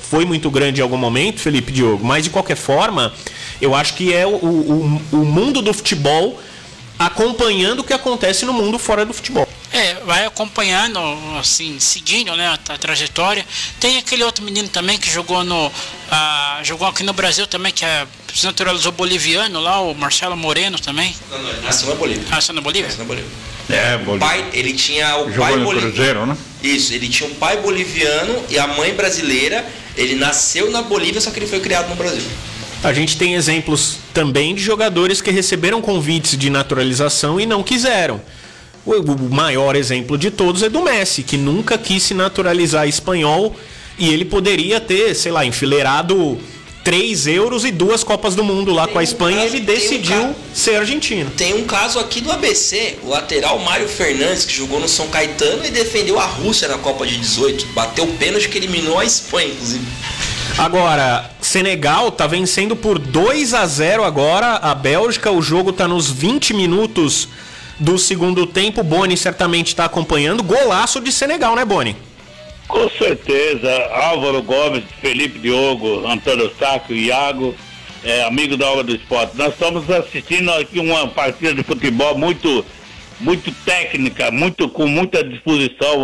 foi muito grande em algum momento, Felipe, Diogo, mas de qualquer forma, eu acho que é o mundo do futebol acompanhando o que acontece no mundo fora do futebol. Vai acompanhando, assim, seguindo, né, a trajetória. Tem aquele outro menino também que jogou jogou aqui no Brasil também, que se naturalizou boliviano lá, o Marcelo Moreno também. Não, nasceu na Bolívia. Nasceu na Bolívia? Nasceu na Bolívia. Bolívia. Pai, ele tinha o jogou pai no boliviano. Cruzeiro, né? Isso, ele tinha um pai boliviano e a mãe brasileira. Ele nasceu na Bolívia, só que ele foi criado no Brasil. A gente tem exemplos também de jogadores que receberam convites de naturalização e não quiseram. O maior exemplo de todos é do Messi, que nunca quis se naturalizar espanhol e ele poderia ter, sei lá, enfileirado 3 euros e 2 Copas do Mundo lá com a Espanha, e ele decidiu ser argentino. Tem um caso aqui do ABC, o lateral Mário Fernandes, que jogou no São Caetano e defendeu a Rússia na Copa de 18. Bateu o pênalti que eliminou a Espanha, inclusive. Agora, Senegal tá vencendo por 2-0 agora a Bélgica. O jogo tá nos 20 minutos do segundo tempo. Boni certamente está acompanhando. Golaço de Senegal, né, Boni? Com certeza. Álvaro Gomes, Felipe Diogo, Antônio Saco, Iago, amigo da Hora do Esporte. Nós estamos assistindo aqui uma partida de futebol muito técnica, com muita disposição.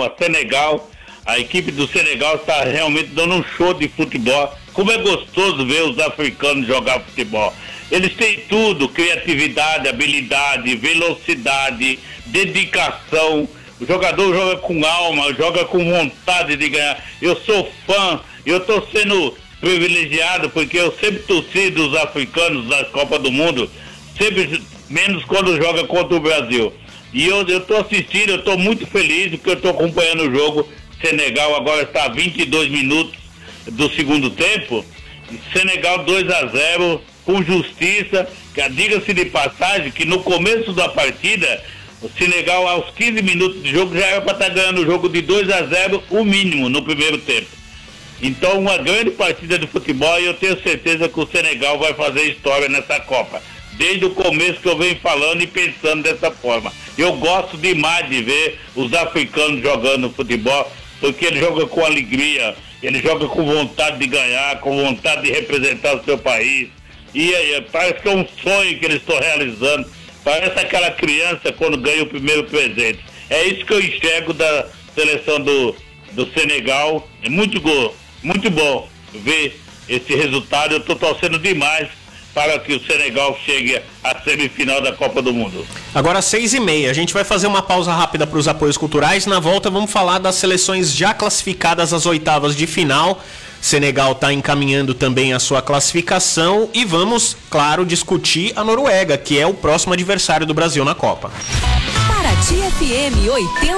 A equipe do Senegal está realmente dando um show de futebol. Como é gostoso ver os africanos jogar futebol. Eles têm tudo: criatividade, habilidade, velocidade, dedicação. O jogador joga com alma, joga com vontade de ganhar. Eu sou fã, eu estou sendo privilegiado porque eu sempre torci dos africanos da Copa do Mundo, sempre menos quando joga contra o Brasil. E eu estou assistindo, eu estou muito feliz porque eu estou acompanhando o jogo. Senegal agora está a 22 minutos do segundo tempo. Senegal 2-0 com justiça. Diga-se de passagem que no começo da partida o Senegal, aos 15 minutos de jogo, já era para estar ganhando o jogo de 2-0, o mínimo, no primeiro tempo. Então, uma grande partida de futebol, e eu tenho certeza que o Senegal vai fazer história nessa Copa. Desde o começo que eu venho falando e pensando dessa forma. Eu gosto demais de ver os africanos jogando futebol, porque ele joga com alegria, ele joga com vontade de ganhar, com vontade de representar o seu país. E parece que é um sonho que eles estão realizando. Parece aquela criança quando ganha o primeiro presente. É isso que eu enxergo da seleção do Senegal. É muito bom ver esse resultado. Eu estou torcendo demais para que o Senegal chegue à semifinal da Copa do Mundo. Agora 6h30, a gente vai fazer uma pausa rápida para os apoios culturais. Na volta vamos falar das seleções já classificadas às oitavas de final. Senegal está encaminhando também a sua classificação e vamos, claro, discutir a Noruega, que é o próximo adversário do Brasil na Copa. Paraty FM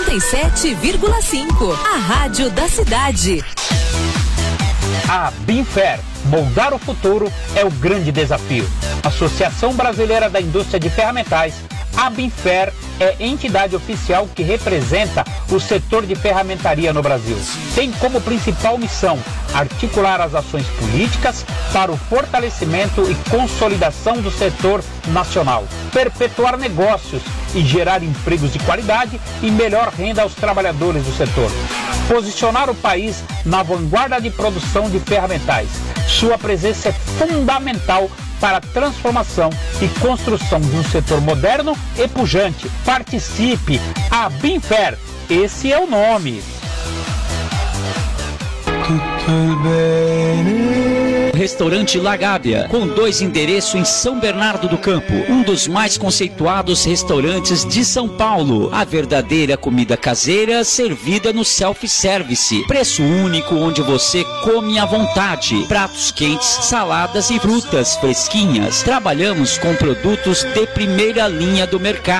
87,5, a rádio da cidade. A Binfer, moldar o futuro é o grande desafio. Associação Brasileira da Indústria de Ferramentais, a Binfer é entidade oficial que representa o setor de ferramentaria no Brasil. Tem como principal missão articular as ações políticas para o fortalecimento e consolidação do setor nacional, perpetuar negócios e gerar empregos de qualidade e melhor renda aos trabalhadores do setor. Posicionar o país na vanguarda de produção de ferramentais. Sua presença é fundamental para a transformação e construção de um setor moderno e pujante. Participe! A Binfer, esse é o nome. Restaurante La Gábia, com 2 endereços em São Bernardo do Campo, um dos mais conceituados restaurantes de São Paulo. A verdadeira comida caseira servida no self-service. Preço único onde você come à vontade. Pratos quentes, saladas e frutas fresquinhas. Trabalhamos com produtos de primeira linha do mercado.